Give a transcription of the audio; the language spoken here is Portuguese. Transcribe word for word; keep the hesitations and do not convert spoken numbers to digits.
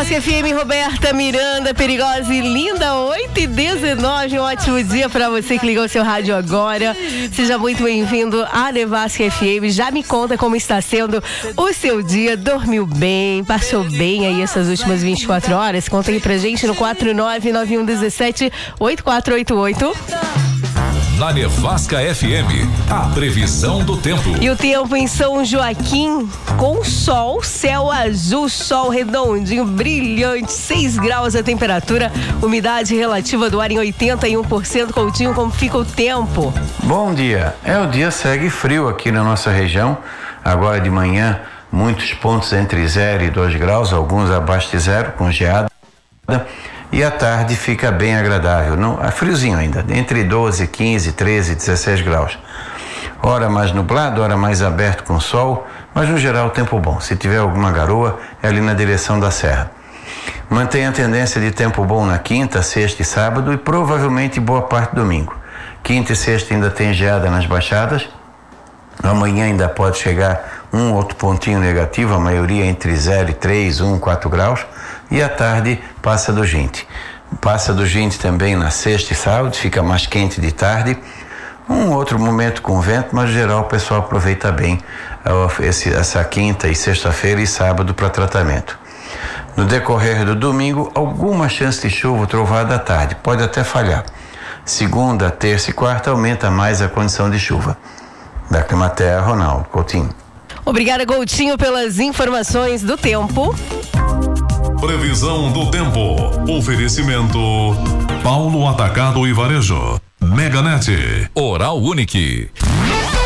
Nevasca F M, Roberta Miranda, perigosa e linda, oito e dezenove, um ótimo dia pra você que ligou seu rádio agora. Seja muito bem-vindo à Nevasca F M. Já me conta como está sendo o seu dia, dormiu bem, passou bem aí essas últimas vinte e quatro horas? Conta aí pra gente no quatro nove nove um um sete oito quatro oito oito. Na Nevasca F M, a previsão do tempo. E o tempo em São Joaquim, com sol, céu azul, sol redondinho, brilhante, seis graus a temperatura, umidade relativa do ar em oitenta e um por cento. Coutinho, como fica o tempo? Bom dia. É, o dia segue frio aqui na nossa região. Agora de manhã, muitos pontos entre zero e dois graus, alguns abaixo de zero, com geada. E à tarde fica bem agradável, não, é friozinho ainda, entre doze, quinze, treze, dezesseis graus. Hora mais nublado, hora mais aberto com sol, mas no geral tempo bom. Se tiver alguma garoa, é ali na direção da serra. Mantém a tendência de tempo bom na quinta, sexta e sábado e provavelmente boa parte do domingo. Quinta e sexta ainda tem geada nas baixadas. Amanhã ainda pode chegar um outro pontinho negativo, a maioria entre zero e três, um, quatro graus. E à tarde passa do vinte. Passa do vinte também na sexta e sábado, fica mais quente de tarde. Um outro momento com vento, mas no geral o pessoal aproveita bem esse, essa quinta e sexta-feira e sábado para tratamento. No decorrer do domingo, alguma chance de chuva ou trovada à tarde, pode até falhar. Segunda, terça e quarta aumenta mais a condição de chuva. Da Climaterra, Ronaldo Coutinho. Obrigada, Coutinho, pelas informações do tempo. Previsão do tempo. Oferecimento Paulo Atacado e Varejo. Meganet. Oral Unique.